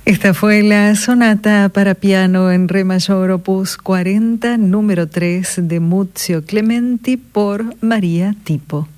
Esta fue la sonata para piano en re mayor opus 40, número 3 de Muzio Clementi por María Tipo.